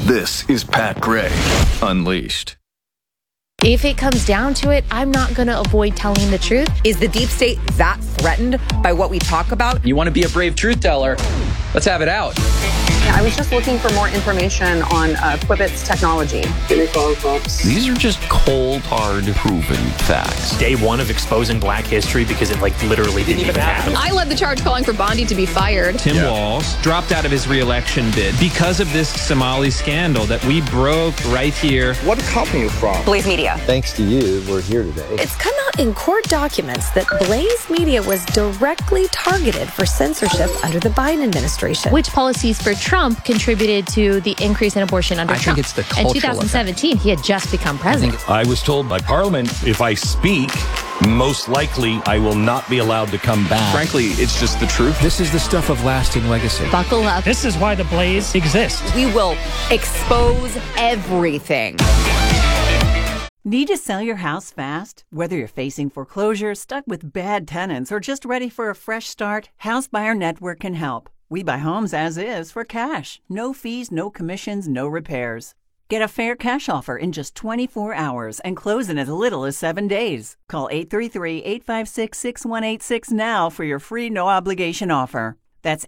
This is Pat Gray Unleashed. If it comes down to it, I'm not going to avoid telling the truth. Is the deep state that threatened by what we talk about? You want to be a brave truth teller? Let's have it out. I was just looking for more information on Quibbit's technology. These are just cold, hard, proven facts. Day one of exposing Black history because it literally didn't even happen. I led the charge calling for Bondi to be fired. Tim Walz dropped out of his re-election bid because of this Somali scandal that we broke right here. What company are you from? Blaze Media. Thanks to you, we're here today. It's come out in court documents that Blaze Media was directly targeted for censorship under the Biden administration. Which policies for Trump contributed to the increase in abortion under Trump? I think it's the cultural In 2017, he had just become president. I was told by Parliament, if I speak, most likely I will not be allowed to come back. Frankly, it's just the truth. This is the stuff of lasting legacy. Buckle up. This is why the Blaze exists. We will expose everything. Need to sell your house fast? Whether you're facing foreclosure, stuck with bad tenants, or just ready for a fresh start, House Buyer Network can help. We buy homes as is for cash. No fees, no commissions, no repairs. Get a fair cash offer in just 24 hours and close in as little as 7 days. Call 833-856-6186 now for your free no-obligation offer. That's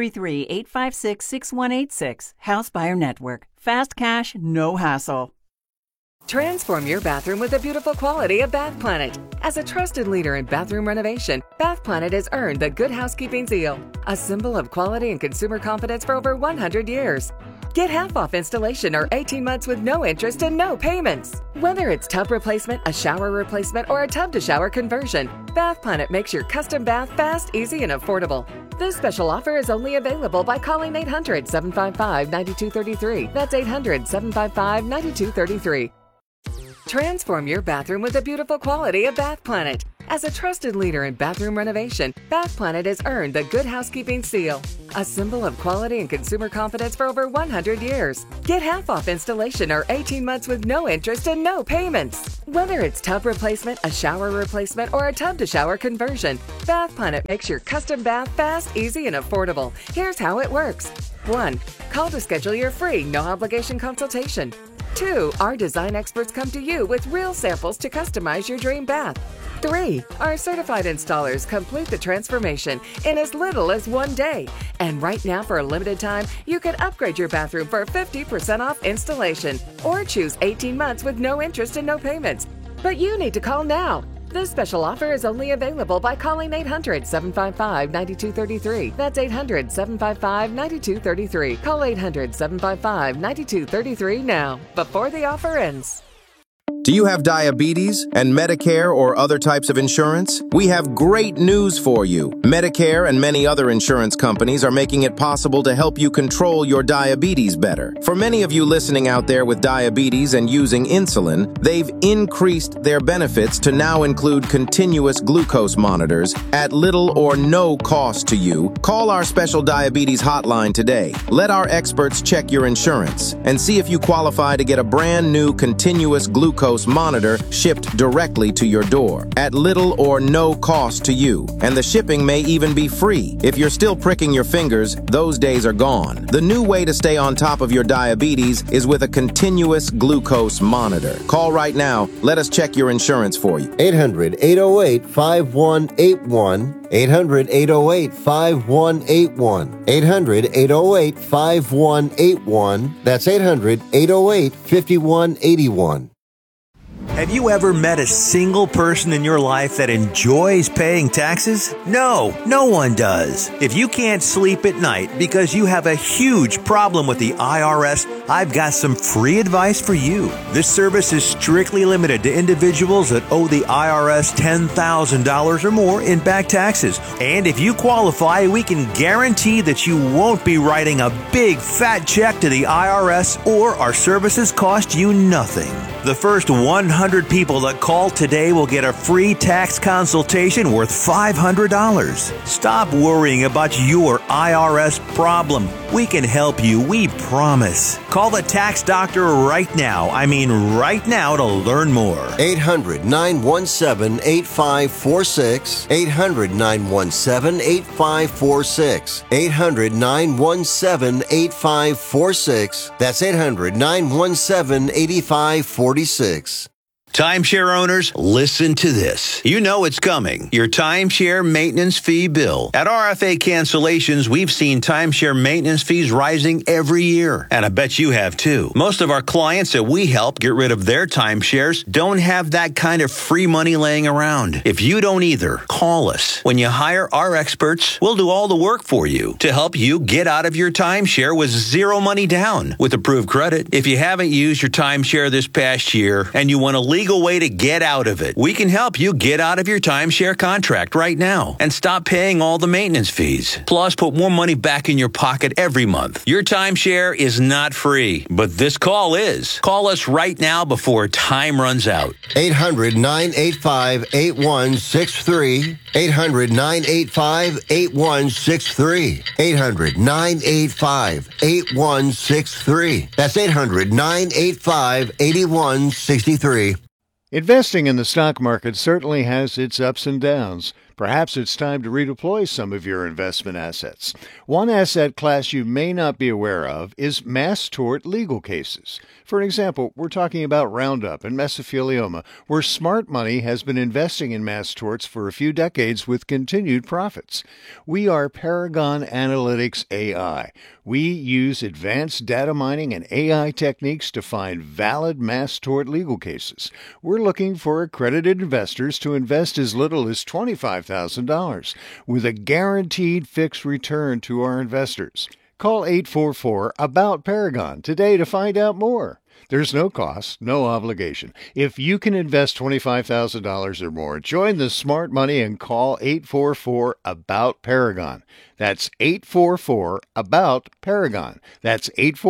833-856-6186. House Buyer Network. Fast cash, no hassle. Transform your bathroom with the beautiful quality of Bath Planet. As a trusted leader in bathroom renovation, Bath Planet has earned the Good Housekeeping seal, a symbol of quality and consumer confidence for over 100 years. Get half off installation or 18 months with no interest and no payments. Whether it's tub replacement, a shower replacement, or a tub-to-shower conversion, Bath Planet makes your custom bath fast, easy, and affordable. This special offer is only available by calling 800-755-9233. That's 800-755-9233. Transform your bathroom with the beautiful quality of Bath Planet. As a trusted leader in bathroom renovation, Bath Planet has earned the Good Housekeeping seal, a symbol of quality and consumer confidence for over 100 years. Get half off installation or 18 months with no interest and no payments. Whether it's tub replacement, a shower replacement, or a tub-to-shower conversion, Bath Planet makes your custom bath fast, easy, and affordable. Here's how it works. 1. Call to schedule your free, no-obligation consultation. 2. Our design experts come to you with real samples to customize your dream bath. 3. Our certified installers complete the transformation in as little as 1 day. And right now, for a limited time, you can upgrade your bathroom for 50% off installation or choose 18 months with no interest and no payments. But you need to call now. This special offer is only available by calling 800-755-9233. That's 800-755-9233. Call 800-755-9233 now, before the offer ends. Do you have diabetes and Medicare or other types of insurance? We have great news for you. Medicare and many other insurance companies are making it possible to help you control your diabetes better. For many of you listening out there with diabetes and using insulin, they've increased their benefits to now include continuous glucose monitors at little or no cost to you. Call our special diabetes hotline today. Let our experts check your insurance and see if you qualify to get a brand new continuous glucose monitor shipped directly to your door at little or no cost to you. And the shipping may even be free. If you're still pricking your fingers, those days are gone. The new way to stay on top of your diabetes is with a continuous glucose monitor. Call right now. Let us check your insurance for you. 800-808-5181. 800-808-5181. 800-808-5181. That's 800-808-5181. Have you ever met a single person in your life that enjoys paying taxes? No one does. If you can't sleep at night because you have a huge problem with the IRS, I've got some free advice for you. This service is strictly limited to individuals that owe the IRS $10,000 or more in back taxes. And if you qualify, we can guarantee that you won't be writing a big fat check to the IRS, or our services cost you nothing. The first 100 people that call today will get a free tax consultation worth $500. Stop worrying about your IRS problem. We can help you, we promise. Call the Tax Doctor right now. I mean right now to learn more. 800-917-8546. 800-917-8546. 800-917-8546. That's 800-917-8546. Timeshare owners, listen to this. You know it's coming. Your timeshare maintenance fee bill. At RFA Cancellations, we've seen timeshare maintenance fees rising every year. And I bet you have too. Most of our clients that we help get rid of their timeshares don't have that kind of free money laying around. If you don't either, call us. When you hire our experts, we'll do all the work for you to help you get out of your timeshare with zero money down with approved credit. If you haven't used your timeshare this past year and you want a legal way to get out of it, we can help you get out of your timeshare contract right now and stop paying all the maintenance fees. Plus, put more money back in your pocket every month. Your timeshare is not free, but this call is. Call us right now before time runs out. 800-985-8163. 800-985-8163. 800-985-8163. That's 800-985-8163. Investing in the stock market certainly has its ups and downs. Perhaps it's time to redeploy some of your investment assets. One asset class you may not be aware of is mass tort legal cases. For example, we're talking about Roundup and mesothelioma, where smart money has been investing in mass torts for a few decades with continued profits. We are Paragon Analytics AI. We use advanced data mining and AI techniques to find valid mass tort legal cases. We're looking for accredited investors to invest as little as $25,000 with a guaranteed fixed return to our investors. Call 844-ABOUT-PARAGON today to find out more. There's no cost, no obligation. If you can invest $25,000 or more, join the smart money and call 844-ABOUT-PARAGON. That's 844-ABOUT-PARAGON. That's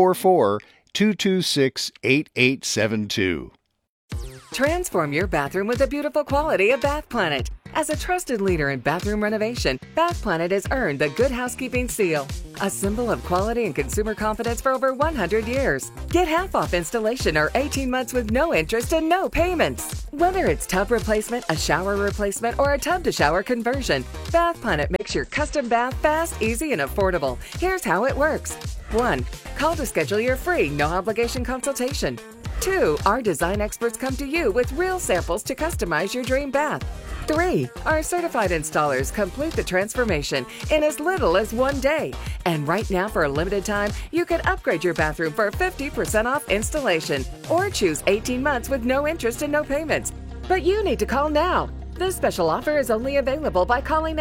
844-226-8872. Transform your bathroom with the beautiful quality of Bath Planet. As a trusted leader in bathroom renovation, Bath Planet has earned the Good Housekeeping seal, a symbol of quality and consumer confidence for over 100 years. Get half off installation or 18 months with no interest and no payments. Whether it's tub replacement, a shower replacement, or a tub-to-shower conversion, Bath Planet makes your custom bath fast, easy, and affordable. Here's how it works. 1. Call to schedule your free, no-obligation consultation. 2. Our design experts come to you with real samples to customize your dream bath. 3. Our certified installers complete the transformation in as little as 1 day. And right now, for a limited time, you can upgrade your bathroom for 50% off installation or choose 18 months with no interest and no payments. But you need to call now. This special offer is only available by calling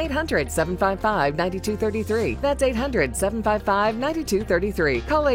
800-755-9233. That's 800-755-9233. Call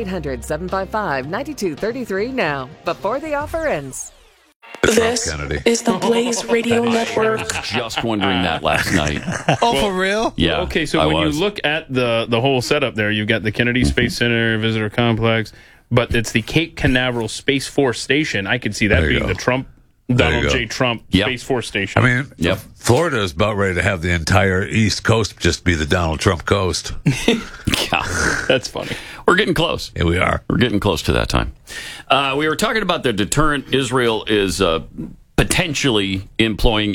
800-755-9233 now, before the offer ends. This is the Blaze Radio Network. Just wondering that last night. For real? Yeah. Okay, so when you look at the whole setup there, you've got the Kennedy Space Center, Visitor Complex, but it's the Cape Canaveral Space Force Station. I could see that being the Donald J. Trump Space Force Station. I mean, Florida is about ready to have the entire East Coast just be the Donald Trump coast. Yeah, that's funny. We're getting close. Yeah, we are. We're getting close to that time. We were talking about the deterrent Israel is potentially employing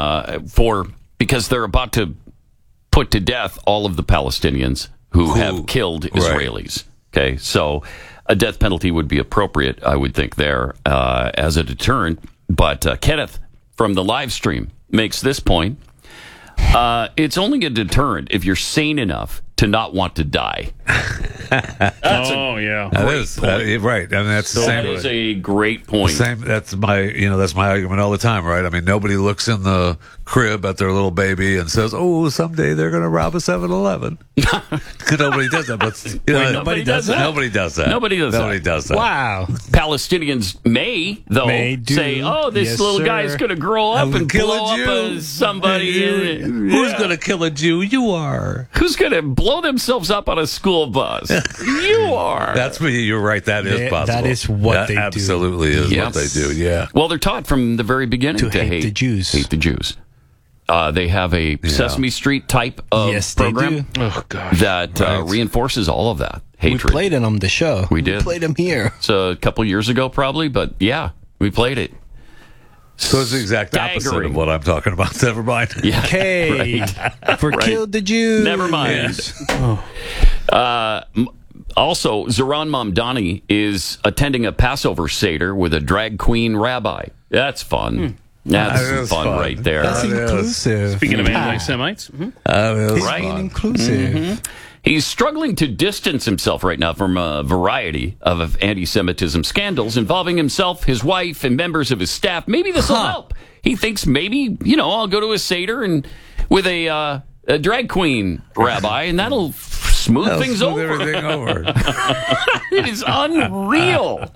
because they're about to put to death all of the Palestinians who have killed Israelis. Okay, so a death penalty would be appropriate, I would think, there as a deterrent. But Kenneth from the live stream makes this point. It's only a deterrent if you're sane enough to not want to die. That is right. I mean, that's the same. That is a great point. That's my argument all the time, right? I mean, nobody looks in the crib at their little baby and says, "Oh, someday they're going to rob a 7-Eleven." Nobody does that. But nobody does that. Nobody does that. Nobody does that. Wow. Palestinians may say, "Oh, this little guy's going to grow up and blow up somebody." Who's going to kill a Jew? You are. Who's going to blow themselves up on a school bus? You are. That's what you're right. That is possible. That is what they do. Absolutely is what they do. Yeah. Well, they're taught from the very beginning to hate the Jews. Hate the Jews. They have a Sesame Street type of program that reinforces all of that. hatred. We played it on the show. We did. We played him here. It's a couple years ago, probably, but yeah, we played it. So it's the exact opposite of what I'm talking about. Never mind. Yeah. Okay. For killed the Jews. Never mind. Also, Zoran Mamdani is attending a Passover Seder with a drag queen rabbi. That's fun. That's fun right there. That's inclusive. Speaking of anti-Semites. Right. Inclusive. Mm-hmm. He's struggling to distance himself right now from a variety of anti-Semitism scandals involving himself, his wife, and members of his staff. Maybe this will help. He thinks maybe, I'll go to a Seder and with a drag queen rabbi, and that'll smooth things over. Everything over. It is unreal.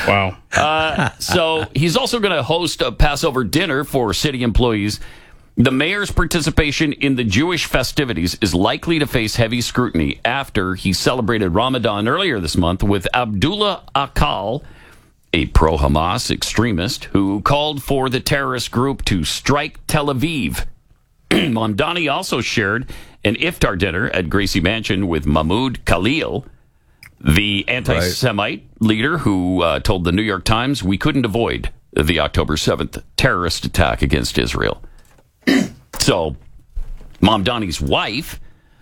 Wow. So he's also going to host a Passover dinner for city employees. The mayor's participation in the Jewish festivities is likely to face heavy scrutiny after he celebrated Ramadan earlier this month with Abdullah Akal, a pro-Hamas extremist who called for the terrorist group to strike Tel Aviv. Mamdani also shared an iftar dinner at Gracie Mansion with Mahmoud Khalil, the anti-Semite leader who told the New York Times we couldn't avoid the October 7th terrorist attack against Israel. So, Mamdani's wife,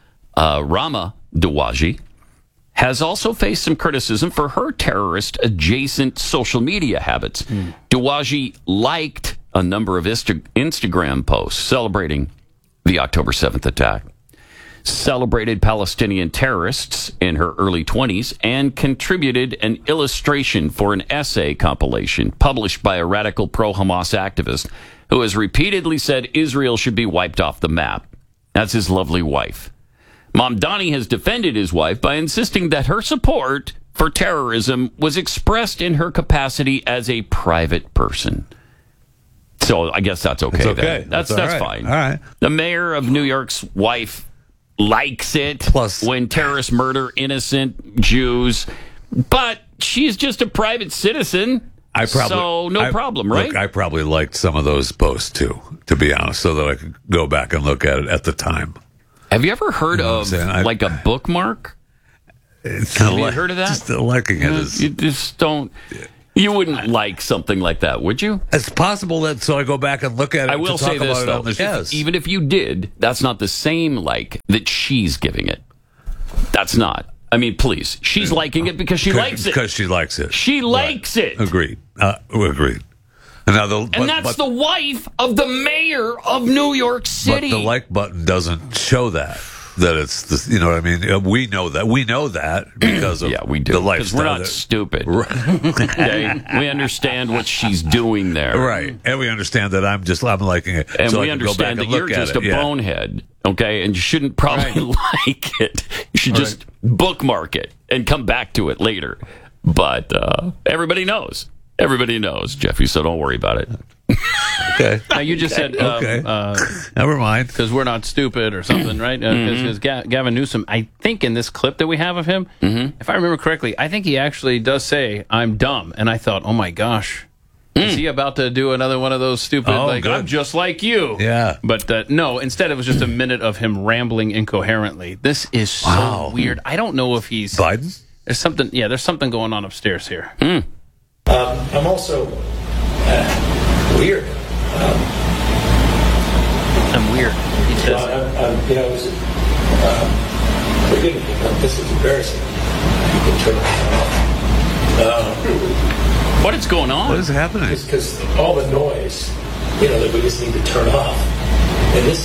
Rama Dawaji, has also faced some criticism for her terrorist-adjacent social media habits. Dawaji liked a number of Instagram posts celebrating the October 7th attack, celebrated Palestinian terrorists in her early 20s, and contributed an illustration for an essay compilation published by a radical pro-Hamas activist who has repeatedly said Israel should be wiped off the map. That's his lovely wife. Mamdani has defended his wife by insisting that her support for terrorism was expressed in her capacity as a private person. So I guess that's okay. It's okay. Then. That's right. fine. All right. The mayor of New York's wife likes it. Plus, when terrorists murder innocent Jews, but she's just a private citizen. No problem, right? Look, I probably liked some of those posts too, to be honest, so that I could go back and look at it at the time. Have you ever heard of like a bookmark? Have you heard of that? Just liking it is. You just don't. You wouldn't like something like that, would you? It's possible that, so I go back and look at it. I will say this, though. Even if you did, that's not the same like that she's giving it. That's not. I mean, please. She's liking it because she likes it. Because she likes it. She likes it. Agreed. Agreed. Now that's the wife of the mayor of New York City. But the like button doesn't show that it's the, you know what I mean? We know that. We know that because of we do. The lifestyle. Because we're not stupid. Right. Okay? We understand what she's doing there. Right. And we understand that I'm liking it. And so we understand that you're just a bonehead. Okay? And you shouldn't probably like it. You should just bookmark it and come back to it later. But everybody knows. Everybody knows, Jeffy, so don't worry about it. Okay. Now, you just said... never mind. Because we're not stupid or something, right? Because Gavin Newsom, I think in this clip that we have of him, if I remember correctly, I think he actually does say, I'm dumb. And I thought, oh my gosh, is he about to do another one of those stupid, I'm just like you? Yeah. But no, instead it was just a minute of him rambling incoherently. This is so weird. I don't know if he's... Biden? There's something going on upstairs here. I'm also weird. I'm weird. He says. Forgive me. This is embarrassing. You can turn it off. What is going on? What is happening? Because all the noise, that we just need to turn off. And this.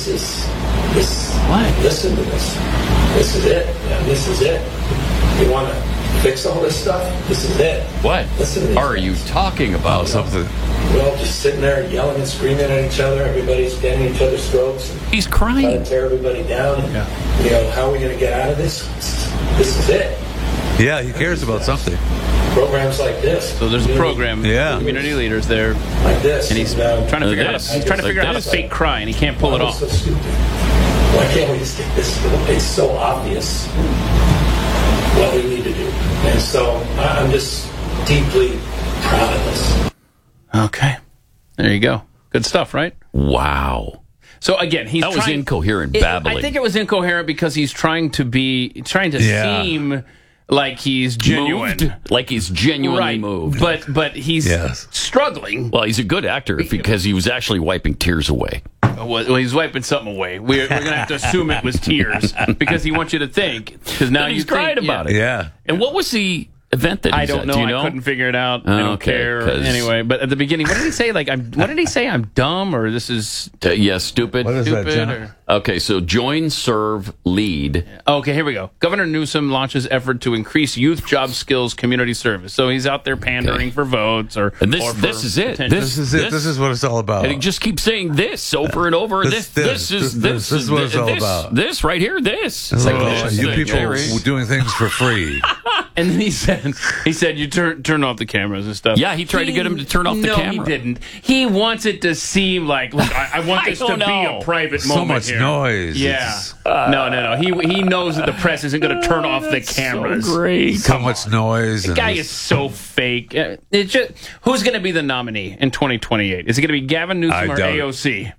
What? Listen to this. This is it. Yeah, this is it. You want to fix all this stuff? This is it. What Listen to are you talking about? Something. We're all just sitting there yelling and screaming at each other. Everybody's getting each other's throats. He's crying. Trying to tear everybody down. And, how are we going to get out of this? This is it. Yeah, he cares about something. Programs like this. So there's a program. Yeah. Community leaders there. Like this. And he's trying to figure out how to fake cry, and he can't pull it off. So stupid. Why can't we just get this? It's so obvious what we need to do. And so I'm just deeply proud of this. Okay. There you go. Good stuff, right? Wow. So again, he's was incoherent babbling. I think it was incoherent because he's trying to seem like he's genuine. Moved, like he's genuinely right. moved. But he's struggling. Well, he's a good actor because he was actually wiping tears away. Well, he's wiping something away. We're going to have to assume it was tears because he wants you to think. Because now he's crying about it. Yeah. And what was the event that I he's don't at? know. Do you know? I couldn't figure it out. I don't care. 'cause- Anyway, but at the beginning, what did he say? What did he say? I'm dumb, or this is stupid. What is that, stupid. John? Or... Okay, so join, serve, lead. Okay, here we go. Governor Newsom launches effort to increase youth job skills community service. So he's out there pandering for votes, or And or for this is it. attention. This is it. This is what it's all about. And he just keeps saying this over and over. This is what it's all about. This right here. This. It's like, this you thing, people Jerry. doing things for free. And then he said you turn off the cameras and stuff. Yeah, he tried to get him to turn off the camera. No, he didn't. He wants it to seem like, look, I want this to be a private So moment much here. noise. Yeah. No. He knows that the press isn't going to turn off the cameras. So great. So much noise. The guy is so fake. It's just, who's going to be the nominee in 2028? Is it going to be Gavin Newsom or doubt it. AOC?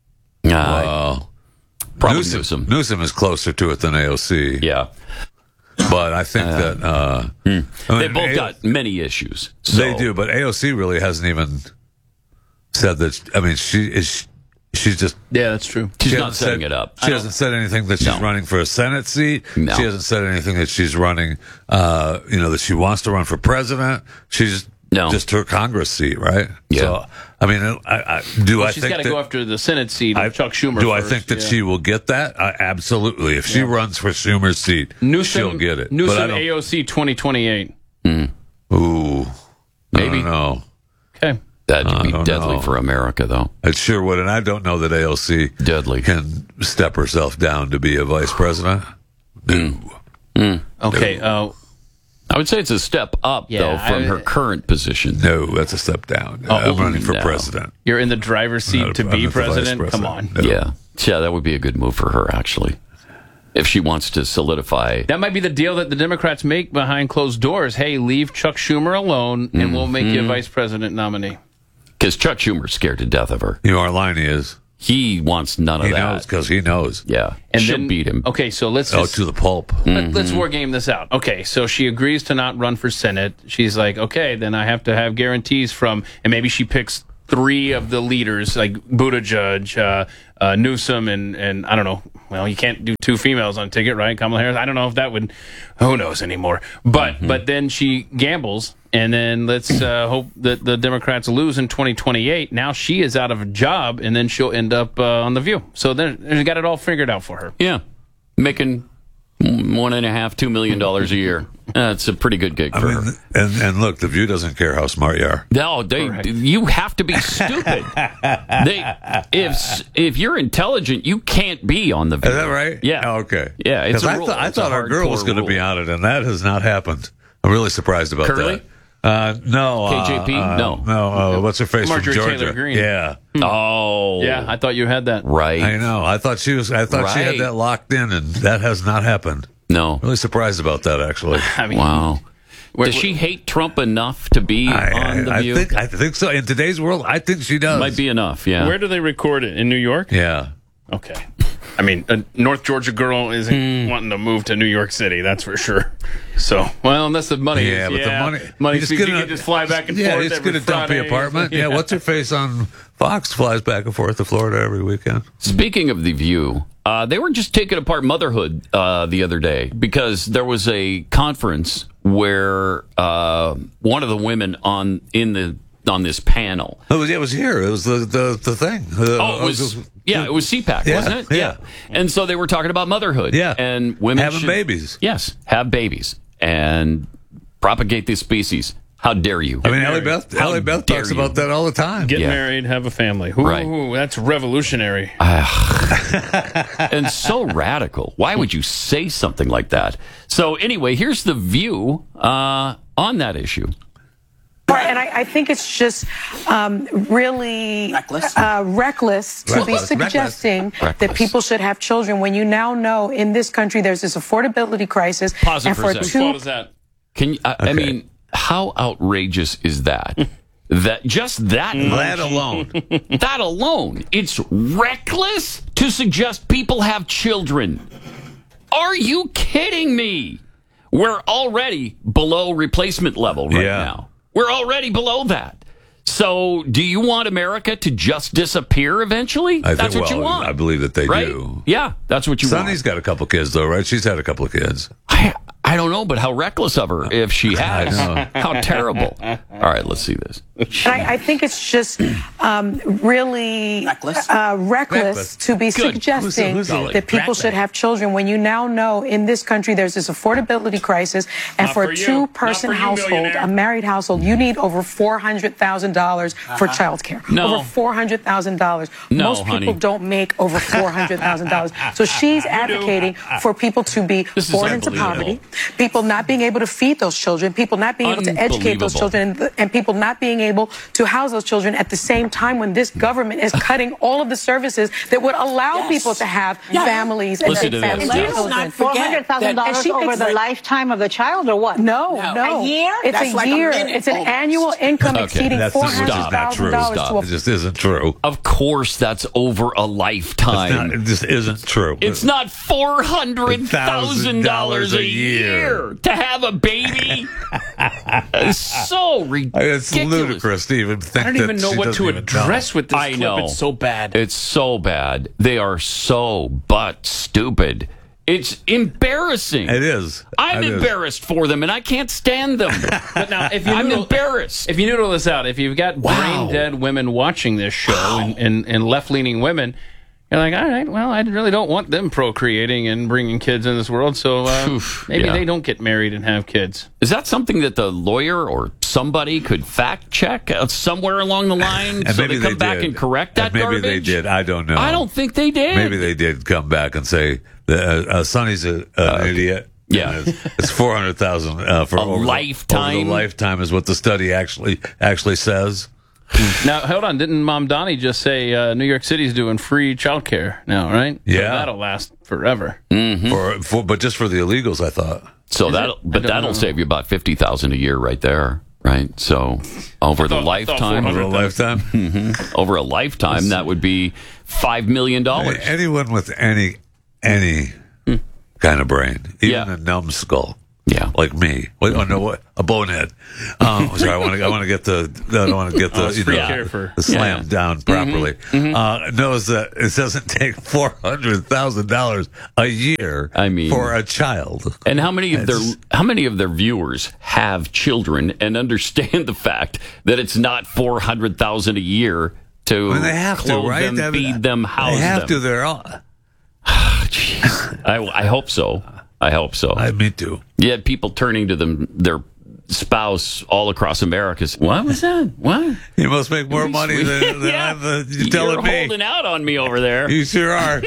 Probably Newsom. Newsom is closer to it than AOC. Yeah. But I think that they both got many issues. So. They do, but AOC really hasn't even said that. I mean, she's just that's true. She's not setting it up. She hasn't said anything that she's running for a Senate seat. No. She hasn't said anything that she's running. That she wants to run for president. She's just her Congress seat, right? Yeah. So, I mean, I think she's got to go after the Senate seat of Chuck Schumer. Do I first, think that she will get that? Absolutely. If she runs for Schumer's seat, she'll get it. Newsom But I don't- AOC 2028. Ooh, Maybe. I don't know. Okay. That'd be deadly for America, though. It sure would, and I don't know that AOC can step herself down to be a vice president. No. Okay. I would say it's a step up, though, from her current position. No, that's a step down. I'm running for president. You're in the driver's seat to be I'm the vice president? Come on. No. Yeah, that would be a good move for her, actually, if she wants to solidify. That might be the deal that the Democrats make behind closed doors. Hey, leave Chuck Schumer alone, and we'll make you a vice president nominee. Because Chuck Schumer's scared to death of her. You know, Arline is. He wants none of He that. knows because he knows. Yeah, And she'll then- beat him. Okay, so let's just, to the pulp. let's war game this out. Okay, so she agrees to not run for Senate. She's like, okay, then I have to have guarantees from, and maybe she picks 3 of the leaders, like Buttigieg, Newsom, and I don't know. Well, you can't do 2 females on a ticket, right? Kamala Harris. I don't know if that would. Who knows anymore? But then she gambles, and then let's hope that the Democrats lose in 2028. Now she is out of a job, and then she'll end up on The View. So then they got it all figured out for her. Yeah, making $1.5–2 million a year. That's a pretty good gig for her. And look, The View doesn't care how smart you are. No, you have to be stupid. If you're intelligent, you can't be on The View. Is that right? Yeah. Oh, okay. Yeah, it's a I rule. I It's a thought our girl was hardcore going to be rule. on it, and that has not happened. I'm really surprised about Curly? that. No. KJP? No. No. What's her face Marjorie from Georgia? Taylor Greene. Yeah. Oh. Yeah, I thought you had that. Right. I know. I thought she had Right. that locked in, and that has not happened. No. Really surprised about that, actually. I mean, Wow. Does she hate Trump enough to be on The View? I think so. In today's world, I think she does. Might be enough, yeah. Where do they record it? In New York? Yeah. Okay. I mean, a North Georgia girl isn't wanting to move to New York City, that's for sure. So, well, unless the money Yeah, is. but the money. You can just fly back and Yeah, forth. it's every get a dumpy Friday. apartment. Yeah. What's her face on Fox flies back and forth to Florida every weekend. Speaking of The View, they were just taking apart motherhood the other day because there was a conference where one of the women on this panel. It was here. It was the thing. It was CPAC, wasn't it? Yeah. And so they were talking about motherhood. Yeah. And women Having babies. Yes, have babies and propagate this species. How dare you? I mean, Ellie Beth talks about that all the time. Get married, have a family. Ooh, Right. That's revolutionary. And so radical. Why would you say something like that? So anyway, here's The View on that issue. And I think it's just really reckless to be suggesting that people should have children when you now know in this country there's this affordability crisis. Pause it and for a second. Whose fault is that? Can you, I mean, how outrageous is that? That alone, it's reckless to suggest people have children. Are you kidding me? We're already below replacement level right now. We're already below that. So, do you want America to just disappear eventually? That's what you want. I believe that they right? do. Yeah, that's what you want. Sonny's got a couple kids, though, right? She's had a couple of kids. I don't know, but how reckless of her if she has. How terrible. All right, let's see this. And I think it's just really reckless to be suggesting that people should have children when you now know in this country there's this affordability crisis, and for a two-person household, a married household, you need over $400,000 for child care. No. Over $400,000. No, Most people honey. don't make over $400,000. So she's advocating for people to be born into poverty, people not being able to feed those children, people not being able to educate those children, and people not being able to house those children at the same time when this government is cutting all of the services that would allow people to have families and Listen to this. families. Let's children. $400,000 over the lifetime of the child, or what? No. A year? It's a year. It's an annual income exceeding That's just $400,000 not true. It just isn't true. Of course, that's over a lifetime. It just isn't true. It's not $400,000 a year to have a baby. It's so ridiculous. It's ludicrous to even think I don't even know what to address with this I clip. know. It's so bad. It's so bad. They are so butt stupid. It's embarrassing. It is. I'm It is. embarrassed for them, and I can't stand them. But now, if you I'm noodle, embarrassed. If you noodle this out, if you've got brain dead women watching this show and left leaning women, you're like, all right, well, I really don't want them procreating and bringing kids in this world, so maybe they don't get married and have kids. Is that something that the lawyer or somebody could fact check somewhere along the line And so maybe they come back did. and correct that And maybe garbage? they did. I don't know. I don't think they did. Maybe they did come back and say that Sonny's an idiot. Yeah, it's $400,000 for over lifetime. Over the lifetime is what the study actually says. Now, hold on. Didn't Mom Donnie just say New York City's doing free childcare now, right? Yeah. So that'll last forever. Mm-hmm. But just for the illegals, I thought. So that'll save you about $50,000 a year right there, right? So over the lifetime, Over a lifetime, over a lifetime, that would be $5 million. Anyone with any kind of brain, even a numbskull. Yeah, like me. Wait, a bonehead. Sorry, I want to get the. I don't want to get the the slam down properly. Knows that it doesn't take $400,000 a year. I mean, for a child. And how many of their viewers have children and understand the fact that it's not $400,000 a year to they have clothe to, right? them, feed them, house them? They have to. They're all. Jeez, I hope so. I hope so. Me too. You had people turning to their spouse all across America. What was that? What? You must make more money than you're telling me. You're holding out on me over there. You sure are.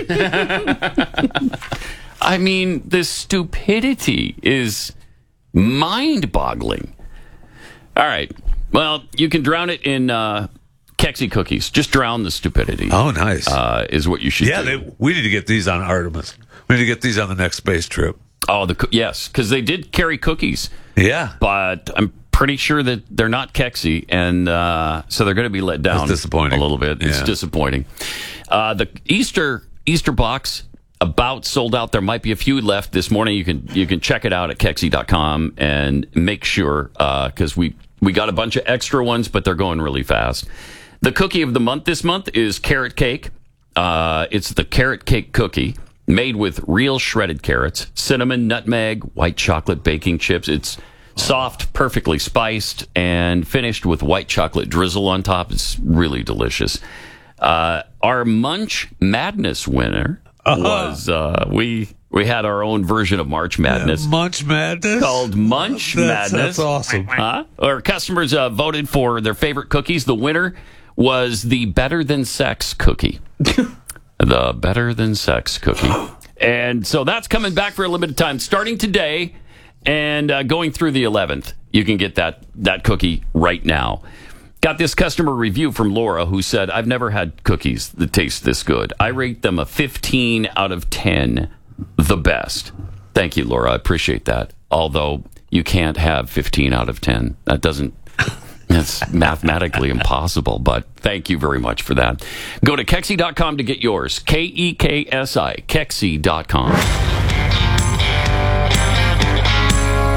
I mean, the stupidity is mind-boggling. All right. Well, you can drown it in Kexi cookies. Just drown the stupidity. Oh, nice. Is what you should do. Yeah, we need to get these on Artemis. We need to get these on the next space trip. Oh, yes, because they did carry cookies. Yeah. But I'm pretty sure that they're not Kexi, and so they're going to be let down. That's disappointing. A little bit. It's disappointing. The Easter box about sold out. There might be a few left this morning. You can check it out at Kexi.com and make sure, because we got a bunch of extra ones, but they're going really fast. The cookie of the month this month is carrot cake. It's the carrot cake cookie, made with real shredded carrots, cinnamon, nutmeg, white chocolate baking chips. It's soft, perfectly spiced, and finished with white chocolate drizzle on top. It's really delicious. Our Munch Madness winner was we had our own version of March Madness. Munch Madness? Called Munch Madness. That's awesome. Our customers voted for their favorite cookies. The winner was the Better Than Sex cookie. The Better Than Sex cookie. And so that's coming back for a limited time starting today and going through the 11th. You can get that cookie right now. Got this customer review from Laura who said, I've never had cookies that taste this good. I rate them a 15 out of 10, the best. Thank you, Laura. I appreciate that. Although you can't have 15 out of 10. That's mathematically impossible, but thank you very much for that. Go to Kexi.com to get yours. Kexi, Kexi.com.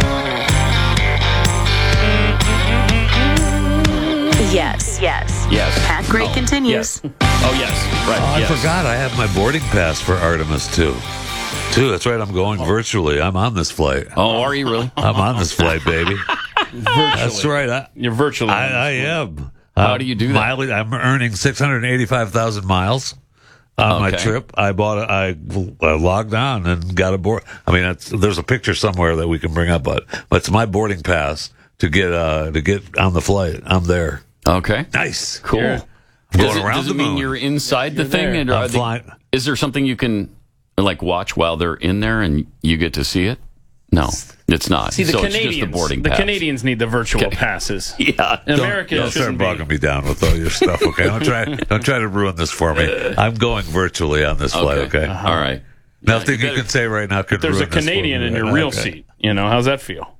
Great continues. Yes. Oh, yes. Right. I yes. forgot I have my boarding pass for Artemis, too. That's right. I'm going virtually. I'm on this flight. Oh, are you really? I'm on this flight, baby. That's right. You're virtually. I am. How do you do that? Mileage, I'm earning 685,000 miles on my trip. I logged on and got aboard. I mean, there's a picture somewhere that we can bring up, but it's my boarding pass to get on the flight. I'm there. Okay. Nice. Cool. I'm going around does the it mean moon. you're inside the thing? I'm flying. Is there something you can watch while they're in there and you get to see it? No, it's not. See, the Canadians, Canadians, it's just the boarding the pass. Canadians need the virtual passes. Yeah. In America, Don't start bogging me down with all your stuff, okay? Don't try to ruin this for me. I'm going virtually on this flight, okay? All right. Nothing you can say right now could There's ruin a Canadian this for me in right your now, real seat. How's that feel?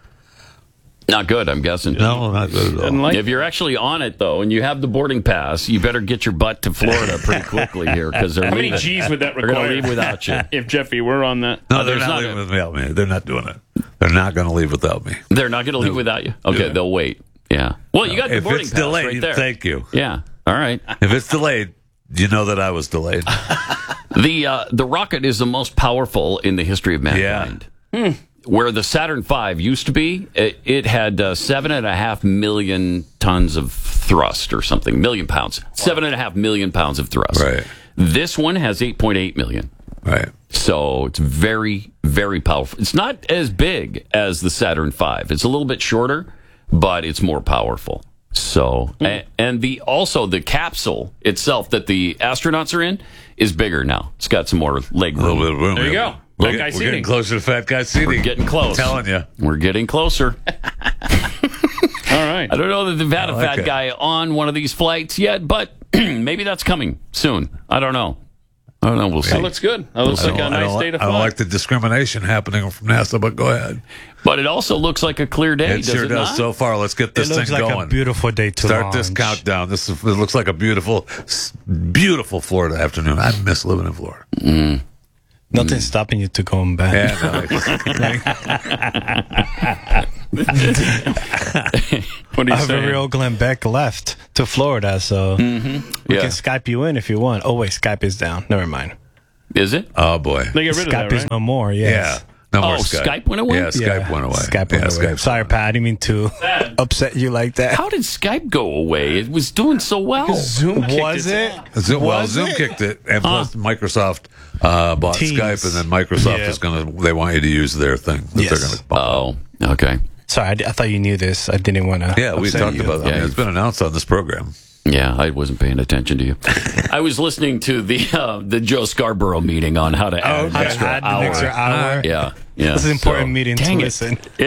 Not good, I'm guessing. No, not good at all. If you're actually on it, though, and you have the boarding pass, you better get your butt to Florida pretty quickly here, because they're How leaving. many G's would that They're require? going to leave without you. If Jeffy were on that. No, they're not leaving without me. They're not doing it. They're not going to leave without me. They're not going to leave without you? Okay, they'll wait. Yeah. Well, you got the If boarding it's pass delayed, right there. thank you. Yeah. All right. If it's delayed, you know that I was delayed. The rocket is the most powerful in the history of mankind. Yeah. Where the Saturn V used to be, it had 7.5 million tons of thrust or something, million pounds. 7.5 million pounds of thrust. Right. This one has 8.8 million. Right. So it's very, very powerful. It's not as big as the Saturn V. It's a little bit shorter, but it's more powerful. So, and also the capsule itself that the astronauts are in is bigger now. It's got some more leg room. A little bit of room. There you go. We're getting closer to fat guy seating. We're getting close. I'm telling you. We're getting closer. All right. I don't know that they've had a fat guy on one of these flights yet, but maybe that's coming soon. I don't know. We'll see. That looks good. That looks like a nice day to fly. I don't like the discrimination happening from NASA, but go ahead. But it also looks like a clear day. It sure does so far. Let's get this thing going. It looks like a beautiful day to Start this countdown. It looks like a beautiful, beautiful Florida afternoon. I miss living in Florida. Nothing's stopping you to going back. What are you Our saying? very old Glenn Beck left to Florida, so we can Skype you in if you want. Oh, wait, Skype is down. Never mind. Is it? Oh, boy. They get rid of Skype that, is right? no more, yes. Yeah. No more Skype. Skype went away? Yeah, Skype went away. Skype went away. Skype. Sorry, Pat. I didn't mean to upset you like that. How did Skype go away? It was doing so well. Zoom kicked Was it? Zoom kicked it, and plus Microsoft bought Teams. Skype, and then Microsoft is going to. They want you to use their thing. That they're going to. Oh, okay. Sorry, I thought you knew this. I didn't want to. Yeah, we talked about that. Yeah, It's been announced on this program. Yeah, I wasn't paying attention to you. I was listening to the Joe Scarborough meeting on how to add an extra hour. An extra hour. Yeah. This is an important meeting to dang it. listen.